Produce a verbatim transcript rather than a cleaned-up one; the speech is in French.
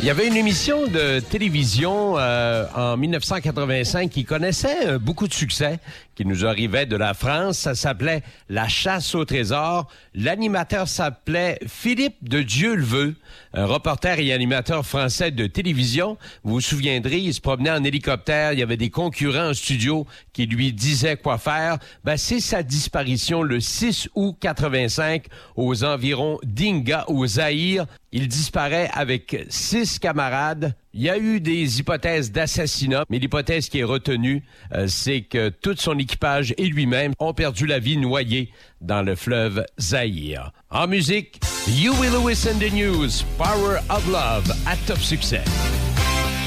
Il y avait une émission de télévision euh, en dix-neuf cent quatre-vingt-cinq qui connaissait euh, beaucoup de succès, qui nous arrivait de la France. Ça s'appelait La chasse au trésor. L'animateur s'appelait Philippe de Dieuleveux, un reporter et animateur français de télévision. Vous vous souviendrez, il se promenait en hélicoptère. Il y avait des concurrents en studio qui lui disaient quoi faire. Ben, c'est sa disparition le six août quatre-vingt-cinq aux environs d'Inga, au Zaïre. Il disparaît avec six camarades. Il y a eu des hypothèses d'assassinat, mais l'hypothèse qui est retenue, euh, c'est que tout son équipage et lui-même ont perdu la vie noyés dans le fleuve Zaïre. En musique, Huey Lewis and the News, Power of Love, à Top Succès.